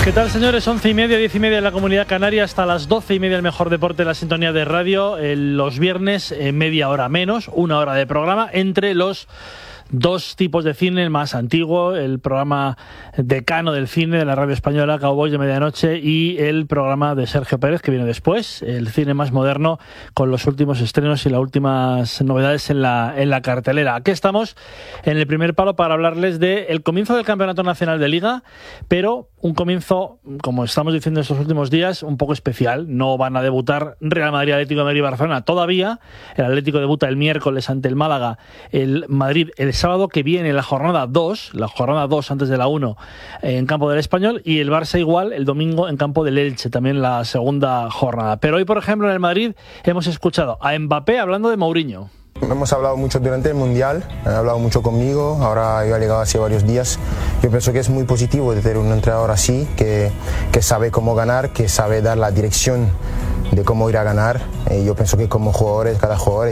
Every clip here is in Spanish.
¿Qué tal, señores? 11:30, 10:30 en la Comunidad Canaria, hasta las 12:30 el mejor deporte de la sintonía de radio. Los viernes, media hora menos, 1 hora de programa entre los dos tipos de cine, el más antiguo, el programa decano del cine de la radio española, Cowboys de Medianoche, y el programa de Sergio Pérez, que viene después, el cine más moderno, con los últimos estrenos y las últimas novedades en la cartelera. Aquí estamos en el primer palo para hablarles del comienzo del Campeonato Nacional de Liga, pero un comienzo, como estamos diciendo estos últimos días, un poco especial. No van a debutar Real Madrid, Atlético de Madrid y Barcelona todavía. El Atlético debuta el miércoles ante el Málaga, el Madrid el sábado que viene, la jornada 2 antes de la 1 en campo del Español, y el Barça igual el domingo en campo del Elche, también la segunda jornada. Pero hoy, por ejemplo, en el Madrid hemos escuchado a Mbappé hablando de Mourinho. Hemos hablado mucho durante el Mundial, han hablado mucho conmigo, ahora yo he llegado hace varios días. Yo pienso que es muy positivo de tener un entrenador así, que sabe cómo ganar, que sabe dar la dirección de cómo ir a ganar. Yo pienso que como jugadores, cada jugador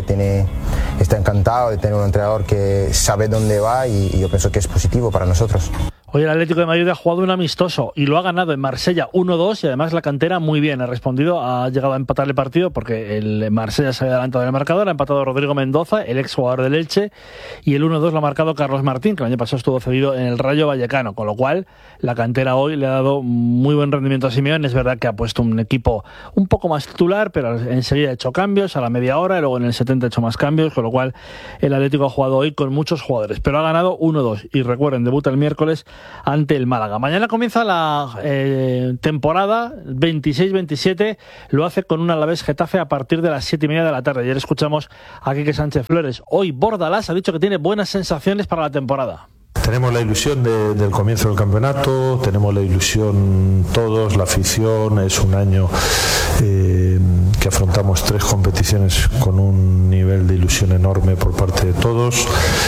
está encantado de tener un entrenador que sabe dónde va, y yo pienso que es positivo para nosotros. Hoy el Atlético de Madrid ha jugado un amistoso y lo ha ganado en Marsella 1-2, y además la cantera muy bien ha respondido, ha llegado a empatar el partido porque el Marsella se había adelantado en el marcador, ha empatado Rodrigo Mendoza, el exjugador del Elche, y el 1-2 lo ha marcado Carlos Martín, que el año pasado estuvo cedido en el Rayo Vallecano, con lo cual la cantera hoy le ha dado muy buen rendimiento a Simeone. Es verdad que ha puesto un equipo un poco más titular, pero enseguida ha hecho cambios a la media hora, y luego en el 70 ha hecho más cambios, con lo cual el Atlético ha jugado hoy con muchos jugadores, pero ha ganado 1-2, y recuerden, debuta el miércoles ante el Málaga. Mañana comienza la temporada 26-27, lo hace con un Alavés Getafe a partir de las 7:30 de la tarde. Ayer escuchamos a Quique Sánchez Flores. Hoy Bordalás ha dicho que tiene buenas sensaciones para la temporada. Tenemos la ilusión del comienzo del campeonato, tenemos la ilusión todos, la afición. Es un año que afrontamos 3 competiciones con un nivel de ilusión enorme por parte de todos,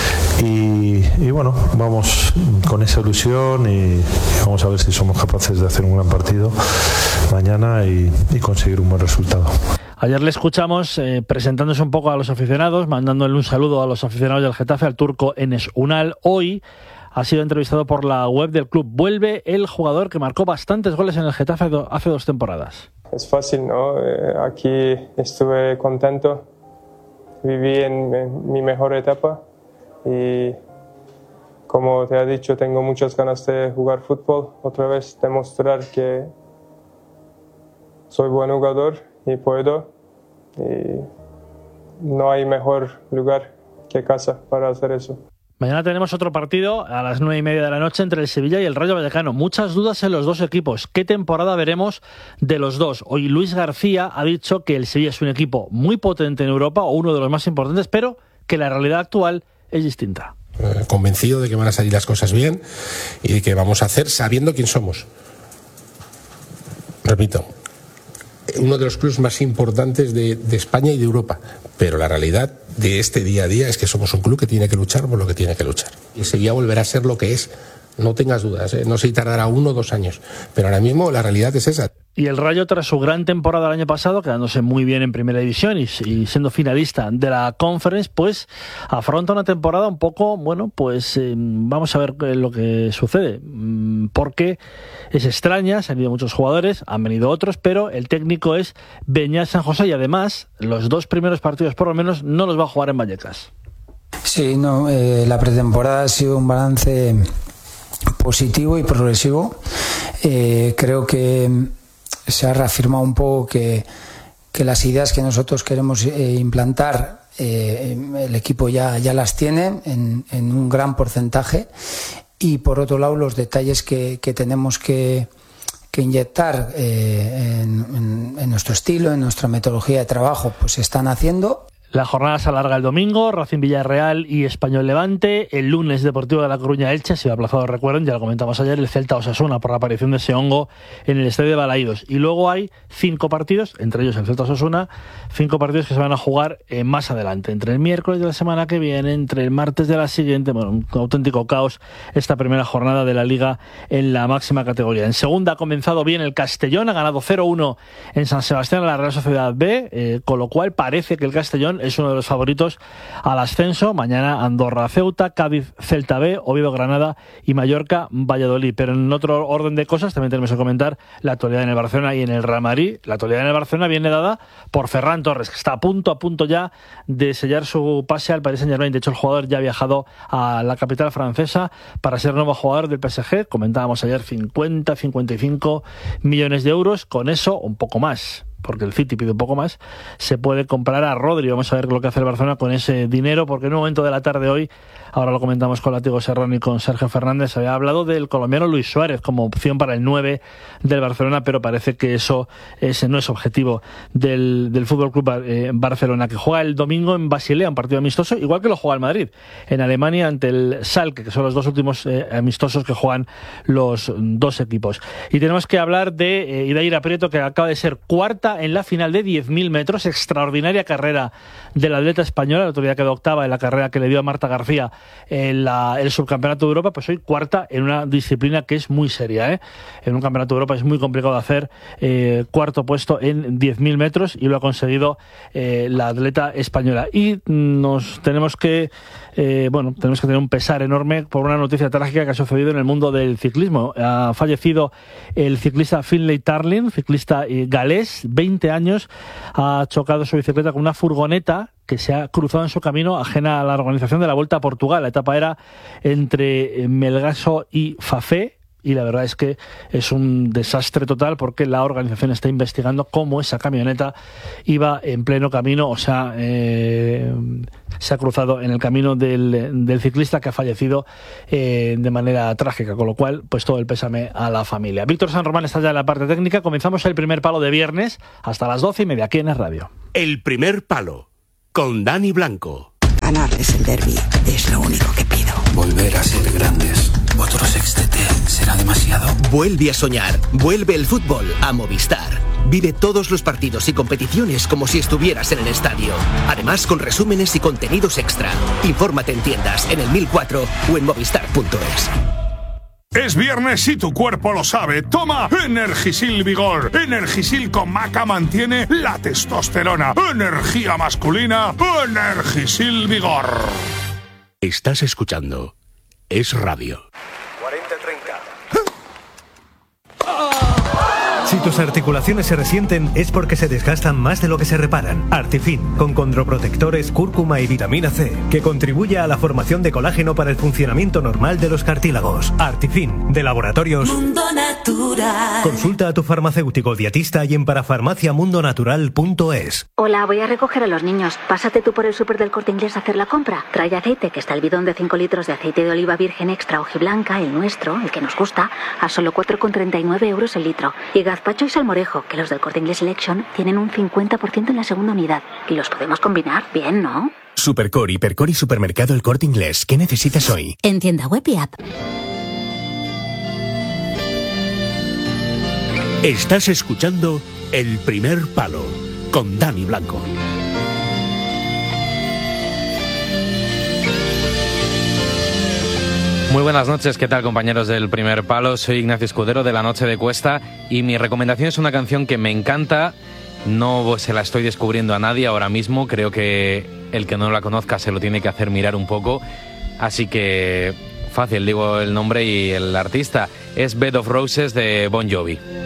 y bueno, vamos con esa ilusión y vamos a ver si somos capaces de hacer un gran partido mañana y conseguir un buen resultado. Ayer le escuchamos presentándose un poco a los aficionados, mandándole un saludo a los aficionados del Getafe, al turco Enes Unal. Hoy ha sido entrevistado por la web del club. Vuelve el jugador que marcó bastantes goles en el Getafe hace 2 temporadas. Es fácil, ¿no? Aquí estuve contento, viví en mi mejor etapa, y como te he dicho, tengo muchas ganas de jugar fútbol, otra vez demostrar que soy buen jugador y puedo, y no hay mejor lugar que casa para hacer eso. Mañana tenemos otro partido a las 9:30 de la noche entre el Sevilla y el Rayo Vallecano. Muchas dudas en los dos equipos. ¿Qué temporada veremos de los dos? Hoy Luis García ha dicho que el Sevilla es un equipo muy potente en Europa, o uno de los más importantes, pero que la realidad actual es distinta. Convencido de que van a salir las cosas bien y de que vamos a hacer sabiendo quién somos. Repito, uno de los clubes más importantes de España y de Europa, pero la realidad de este día a día es que somos un club que tiene que luchar por lo que tiene que luchar. Y Sevilla volverá a ser lo que es, no tengas dudas, no sé si tardará 1 o 2 años, pero ahora mismo la realidad es esa. Y el Rayo, tras su gran temporada el año pasado, quedándose muy bien en primera división y siendo finalista de la Conference, pues afronta una temporada un poco, bueno, pues vamos a ver lo que sucede, porque es extraña, se han ido muchos jugadores, han venido otros, pero el técnico es Beñat San José, y además los 2 primeros partidos por lo menos no los va a jugar en Vallecas. Sí, no, la pretemporada ha sido un balance positivo y progresivo. Creo que se ha reafirmado un poco que las ideas que nosotros queremos implantar, el equipo ya las tiene en un gran porcentaje, y por otro lado los detalles que tenemos que inyectar en nuestro estilo, en nuestra metodología de trabajo, pues se están haciendo. La jornada se alarga el domingo, Racing Villarreal y Español Levante. El lunes Deportivo de La Coruña Elche, ha sido aplazado, recuerden, ya lo comentamos ayer, el Celta Osasuna por la aparición de ese hongo en el estadio de Balaídos. Y luego hay 5 partidos, entre ellos el Celta Osasuna, 5 partidos que se van a jugar más adelante, entre el miércoles de la semana que viene, entre el martes de la siguiente. Bueno, un auténtico caos esta primera jornada de la Liga en la máxima categoría. En segunda ha comenzado bien el Castellón, ha ganado 0-1 en San Sebastián a la Real Sociedad B, con lo cual parece que el Castellón es uno de los favoritos al ascenso. Mañana Andorra-Ceuta, Cádiz-Celta B, Oviedo-Granada y Mallorca-Valladolid. Pero en otro orden de cosas también tenemos que comentar la actualidad en el Barcelona y en el Real Madrid. La actualidad en el Barcelona viene dada por Ferran Torres, que está a punto ya de sellar su pase al Paris Saint-Germain. De hecho, el jugador ya ha viajado a la capital francesa para ser nuevo jugador del PSG. Comentábamos ayer 55 millones de euros. Con eso, un poco más, porque el City pide un poco más, se puede comprar a Rodri. Vamos a ver lo que hace el Barcelona con ese dinero, porque en un momento de la tarde hoy, ahora lo comentamos con Látigo Serrano y con Sergio Fernández, se había hablado del colombiano Luis Suárez como opción para el 9 del Barcelona, pero parece que ese no es objetivo del Fútbol Club Barcelona, que juega el domingo en Basilea, un partido amistoso, igual que lo juega el Madrid en Alemania ante el Schalke, que son los dos últimos amistosos que juegan los dos equipos. Y tenemos que hablar de Idaira Prieto, que acaba de ser cuarta en la final de 10.000 metros, extraordinaria carrera de la atleta española. La autoridad quedó octava en la carrera que le dio a Marta García en el subcampeonato de Europa, pues hoy cuarta en una disciplina que es muy seria, En un campeonato de Europa es muy complicado hacer cuarto puesto en 10.000 metros y lo ha conseguido la atleta española. Y tenemos que tener un pesar enorme por una noticia trágica que ha sucedido en el mundo del ciclismo. Ha fallecido el ciclista Finlay Tarling, ciclista galés, 20 años, ha chocado su bicicleta con una furgoneta que se ha cruzado en su camino, ajena a la organización de la Vuelta a Portugal. La etapa era entre Melgaço y Fafé, y la verdad es que es un desastre total, porque la organización está investigando cómo esa camioneta iba en pleno camino, o sea, se ha cruzado en el camino del ciclista, que ha fallecido de manera trágica, con lo cual pues todo el pésame a la familia. Víctor San Román está ya en la parte técnica. Comenzamos el primer palo de viernes hasta las 12:30 aquí en Es Radio. El primer palo con Dani Blanco. Ganarles el derbi es lo único que pido. Volver a ser grandes. Otro sextete será demasiado. Vuelve a soñar. Vuelve el fútbol a Movistar. Vive todos los partidos y competiciones como si estuvieras en el estadio. Además, con resúmenes y contenidos extra. Infórmate en tiendas, en el 1004 o en movistar.es. Es viernes y tu cuerpo lo sabe. Toma Energisil Vigor. Energisil con maca mantiene la testosterona. Energía masculina. Energisil Vigor. Estás escuchando Es Radio. 40-30. Si tus articulaciones se resienten es porque se desgastan más de lo que se reparan. Artifin, con condroprotectores, cúrcuma y vitamina C, que contribuye a la formación de colágeno para el funcionamiento normal de los cartílagos. Artifin, de Laboratorios Mundo Natural. Consulta a tu farmacéutico dietista y en parafarmaciamundonatural.es. Hola, voy a recoger a los niños. Pásate tú por el súper del Corte Inglés a hacer la compra. Trae aceite, que está el bidón de 5 litros de aceite de oliva virgen extra hojiblanca, el nuestro, el que nos gusta, a solo 4,39 euros el litro. Y gazpacho y salmorejo, que los del Corte Inglés Selection tienen un 50% en la segunda unidad. Y los podemos combinar bien, ¿no? Supercore, Hipercore y Supermercado El Corte Inglés. ¿Qué necesitas hoy? En tienda web y app. Estás escuchando El primer palo con Dani Blanco. Muy buenas noches, ¿qué tal, compañeros del primer palo? Soy Ignacio Escudero de La Noche de Cuesta y mi recomendación es una canción que me encanta. No se la estoy descubriendo a nadie ahora mismo, creo que el que no la conozca se lo tiene que hacer mirar un poco. Así que fácil, digo el nombre y el artista. Es Bed of Roses de Bon Jovi.